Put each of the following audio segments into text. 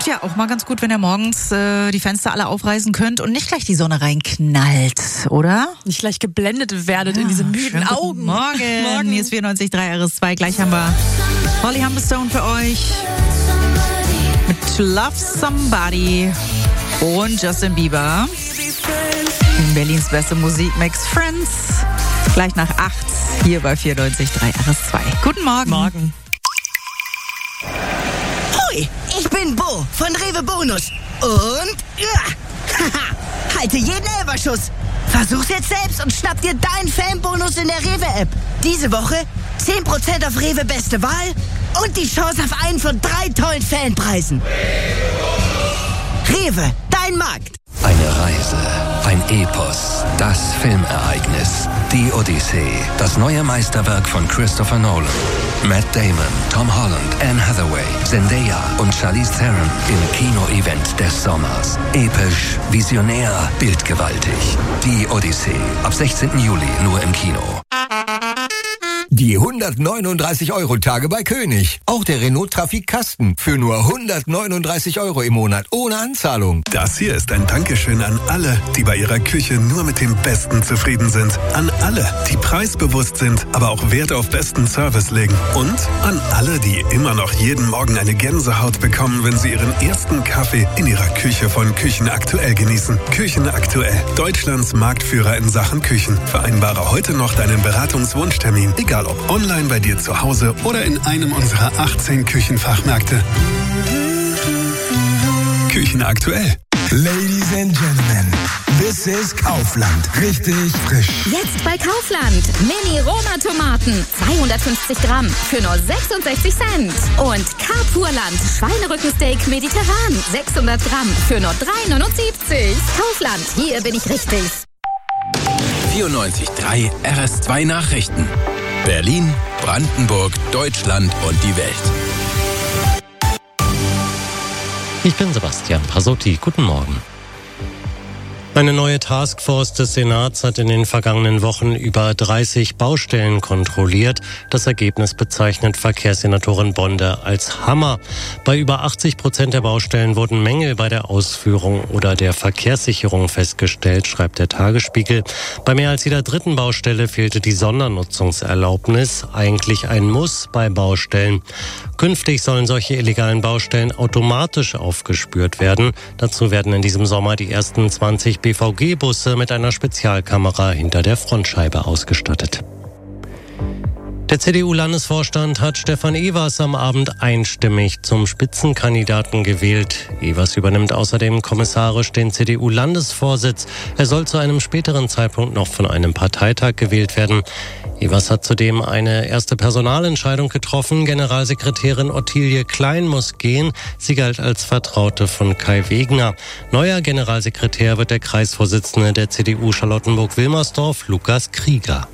ja auch mal ganz gut, wenn ihr morgens die Fenster alle aufreißen könnt und nicht gleich die Sonne reinknallt, oder? Nicht gleich geblendet werdet in diese müden Augen. Morgen. Hier ist 94.3 RS2. Gleich haben wir Holly Humberstone für euch mit Love Somebody und Justin Bieber. In Berlins beste Musikmix Friends. Gleich nach 8 hier bei 94.3 RS2. Guten Morgen. Morgen. Hoi, ich bin Bo von Rewe Bonus. Und halte jeden Elferschuss. Versuch's jetzt selbst und schnapp dir deinen Fanbonus in der Rewe-App. Diese Woche 10% auf Rewe Beste Wahl und die Chance auf einen von 3 tollen Fanpreisen. Rewe, dein Markt. Eine Reise, ein Epos, das Filmereignis, die Odyssee, das neue Meisterwerk von Christopher Nolan. Matt Damon, Tom Holland, Anne Hathaway, Zendaya und Charlize Theron im Kino-Event des Sommers. Episch, visionär, bildgewaltig. Die Odyssee, ab 16. Juli nur im Kino. Die 139-Euro-Tage bei König. Auch der Renault Trafic Kasten für nur 139 Euro im Monat ohne Anzahlung. Das hier ist ein Dankeschön an alle, die bei ihrer Küche nur mit dem Besten zufrieden sind. An alle, die preisbewusst sind, aber auch Wert auf besten Service legen. Und an alle, die immer noch jeden Morgen eine Gänsehaut bekommen, wenn sie ihren ersten Kaffee in ihrer Küche von Küchen Aktuell genießen. Küchen Aktuell, Deutschlands Marktführer in Sachen Küchen. Vereinbare heute noch deinen Beratungswunschtermin, egal ob online bei dir zu Hause oder in einem unserer 18 Küchenfachmärkte. Küchen Aktuell. Ladies and Gentlemen, this is Kaufland. Richtig frisch. Jetzt bei Kaufland. Mini-Roma-Tomaten. 250 Gramm für nur 66 Cent. Und Carpurland. Schweinerückensteak mediterran. 600 Gramm für nur 3,79. Kaufland. Hier bin ich richtig. 94.3 RS2 Nachrichten. Berlin, Brandenburg, Deutschland und die Welt. Ich bin Sebastian Pasotti. Guten Morgen. Eine neue Taskforce des Senats hat in den vergangenen Wochen über 30 Baustellen kontrolliert. Das Ergebnis bezeichnet Verkehrssenatorin Bonde als Hammer. Bei über 80% der Baustellen wurden Mängel bei der Ausführung oder der Verkehrssicherung festgestellt, schreibt der Tagesspiegel. Bei mehr als jeder dritten Baustelle fehlte die Sondernutzungserlaubnis, eigentlich ein Muss bei Baustellen. Künftig sollen solche illegalen Baustellen automatisch aufgespürt werden. Dazu werden in diesem Sommer die ersten 20 BVG-Busse mit einer Spezialkamera hinter der Frontscheibe ausgestattet. Der CDU-Landesvorstand hat Stefan Evers am Abend einstimmig zum Spitzenkandidaten gewählt. Evers übernimmt außerdem kommissarisch den CDU-Landesvorsitz. Er soll zu einem späteren Zeitpunkt noch von einem Parteitag gewählt werden. Evers hat zudem eine erste Personalentscheidung getroffen. Generalsekretärin Ottilie Klein muss gehen. Sie galt als Vertraute von Kai Wegner. Neuer Generalsekretär wird der Kreisvorsitzende der CDU Charlottenburg-Wilmersdorf, Lukas Krieger.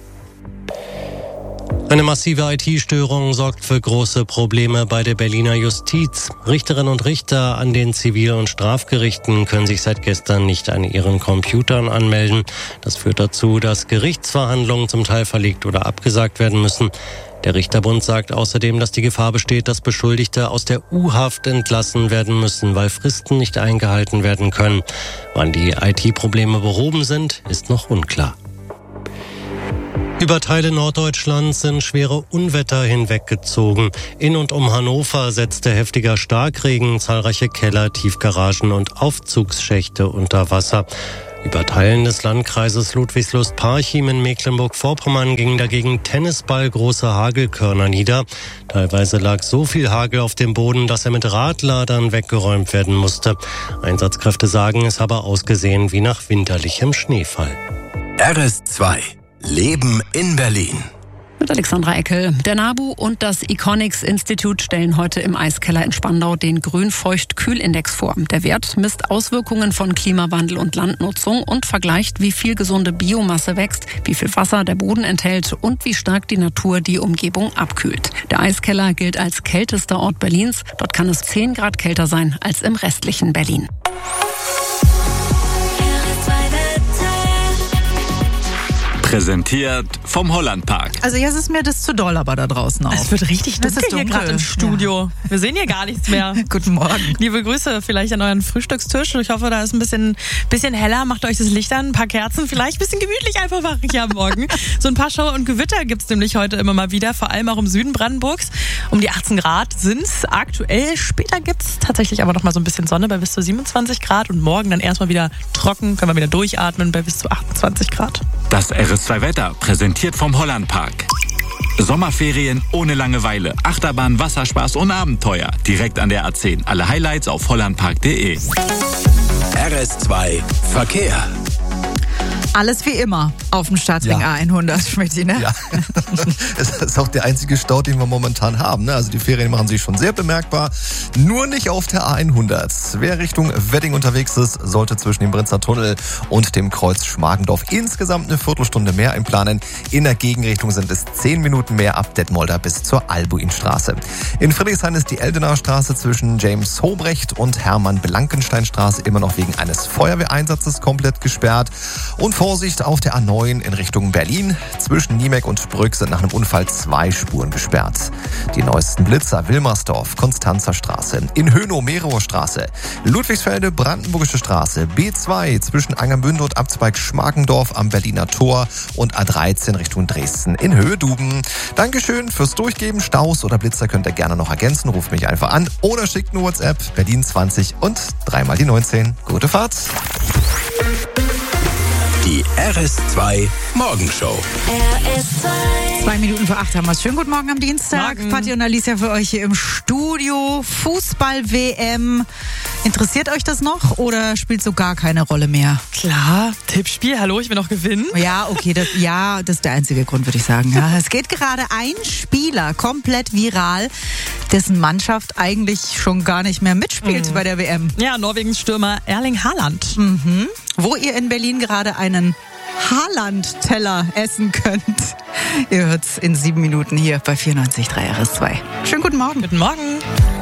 Eine massive IT-Störung sorgt für große Probleme bei der Berliner Justiz. Richterinnen und Richter an den Zivil- und Strafgerichten können sich seit gestern nicht an ihren Computern anmelden. Das führt dazu, dass Gerichtsverhandlungen zum Teil verlegt oder abgesagt werden müssen. Der Richterbund sagt außerdem, dass die Gefahr besteht, dass Beschuldigte aus der U-Haft entlassen werden müssen, weil Fristen nicht eingehalten werden können. Wann die IT-Probleme behoben sind, ist noch unklar. Über Teile Norddeutschlands sind schwere Unwetter hinweggezogen. In und um Hannover setzte heftiger Starkregen zahlreiche Keller, Tiefgaragen und Aufzugsschächte unter Wasser. Über Teilen des Landkreises Ludwigslust-Parchim in Mecklenburg-Vorpommern gingen dagegen tennisballgroße Hagelkörner nieder. Teilweise lag so viel Hagel auf dem Boden, dass er mit Radladern weggeräumt werden musste. Einsatzkräfte sagen, es habe ausgesehen wie nach winterlichem Schneefall. RS2 Leben in Berlin. Mit Alexandra Eckel. Der NABU und das Econics-Institut stellen heute im Eiskeller in Spandau den Grünfeucht-Kühlindex vor. Der Wert misst Auswirkungen von Klimawandel und Landnutzung und vergleicht, wie viel gesunde Biomasse wächst, wie viel Wasser der Boden enthält und wie stark die Natur die Umgebung abkühlt. Der Eiskeller gilt als kältester Ort Berlins. Dort kann es 10 Grad kälter sein als im restlichen Berlin. Präsentiert vom Hollandpark. Also jetzt ist mir das zu doll, aber da draußen auch. Es wird richtig dunkel hier gerade im Studio. Ja. Wir sehen hier gar nichts mehr. Guten Morgen. Liebe Grüße vielleicht an euren Frühstückstisch. Ich hoffe, da ist ein bisschen heller. Macht euch das Licht an, ein paar Kerzen, vielleicht ein bisschen gemütlich einfach machen hier am Morgen. So ein paar Schauer und Gewitter gibt's nämlich heute immer mal wieder, vor allem auch im Süden Brandenburgs. Um die 18 Grad sind's aktuell. Später gibt's tatsächlich aber noch mal so ein bisschen Sonne bei bis zu 27 Grad und morgen dann erstmal wieder trocken, können wir wieder durchatmen bei bis zu 28 Grad. Das RS2 Wetter, präsentiert vom Hollandpark. Sommerferien ohne Langeweile, Achterbahn, Wasserspaß und Abenteuer. Direkt an der A10. Alle Highlights auf hollandpark.de. RS2 Verkehr. Alles wie immer auf dem Stadtring A100, Schmidti, ne? Ja, es ist auch der einzige Stau, den wir momentan haben. Ne? Also die Ferien machen sich schon sehr bemerkbar. Nur nicht auf der A100. Wer Richtung Wedding unterwegs ist, sollte zwischen dem Brinzer Tunnel und dem Kreuz Schmargendorf insgesamt eine Viertelstunde mehr einplanen. In der Gegenrichtung sind es 10 Minuten mehr ab Detmolder bis zur Albuinstraße. In Friedrichshain ist die Eldener Straße zwischen James Hobrecht und Hermann Blankensteinstraße immer noch wegen eines Feuerwehreinsatzes komplett gesperrt. Und Vorsicht auf der A9 in Richtung Berlin. Zwischen Niemek und Brück sind nach einem Unfall 2 Spuren gesperrt. Die neuesten Blitzer: Wilmersdorf, Konstanzer Straße, in Hönow, Merower Straße, Ludwigsfelde, Brandenburgische Straße, B2 zwischen Angermünde und Abzweig Schmargendorf am Berliner Tor und A13 Richtung Dresden in Höhe Duben. Dankeschön fürs Durchgeben. Staus oder Blitzer könnt ihr gerne noch ergänzen. Ruft mich einfach an oder schickt eine WhatsApp. Berlin 20 und 3 mal die 19. Gute Fahrt. Die RS2 Morgenshow. RS2. 2 Minuten vor 8 haben wir es. Schönen guten Morgen am Dienstag. Morgen. Patti und Alicia für euch hier im Studio. Fußball-WM. Interessiert euch das noch oder spielt so gar keine Rolle mehr? Klar, Tippspiel, hallo, ich will noch gewinnen. Ja, okay, das ist der einzige Grund, würde ich sagen. Ja, es geht gerade ein Spieler komplett viral, dessen Mannschaft eigentlich schon gar nicht mehr mitspielt bei der WM. Ja, Norwegens Stürmer Erling Haaland. Wo ihr in Berlin gerade einen Haaland-Teller essen könnt. Ihr hört's in 7 Minuten hier bei 94.3 RS2. Schönen guten Morgen. Guten Morgen.